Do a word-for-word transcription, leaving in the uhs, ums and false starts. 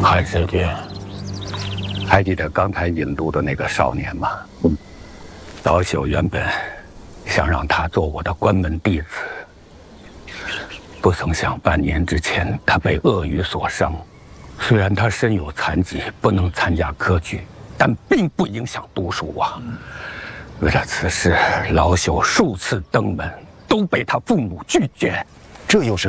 韩世君，还记得刚才引路的那个少年吗？嗯。老朽原本想让他做我的关门弟子，不曾想半年之前他被鳄鱼所伤。虽然他身有残疾，不能参加科举，但并不影响读书啊。为了此事，老朽数次登门，都被他父母拒绝。 这又是